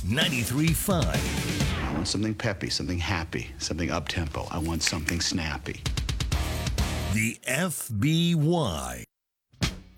93.5. I want something peppy, something happy, something up-tempo. I want something snappy. The FBY.